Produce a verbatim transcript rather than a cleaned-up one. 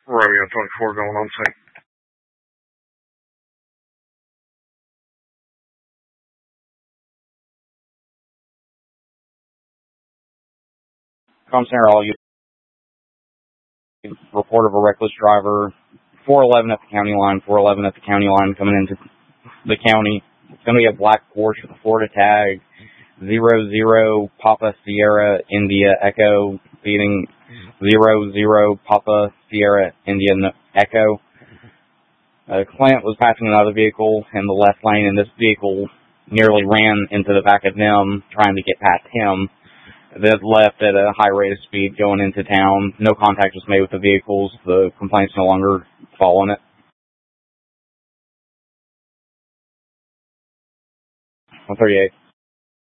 Romeo twenty-four going on site. Com Center, all you report of a reckless driver, four eleven at the county line, four eleven at the county line coming into the county. It's going to be a black Porsche with a Florida tag, zero zero Papa Sierra India Echo, feeding zero zero Papa Sierra India Echo. Uh, Clint was passing another vehicle in the left lane, and this vehicle nearly ran into the back of them, trying to get past him. That left at a high rate of speed going into town. No contact was made with the vehicles. The complaint's no longer following it. one thirty-eight.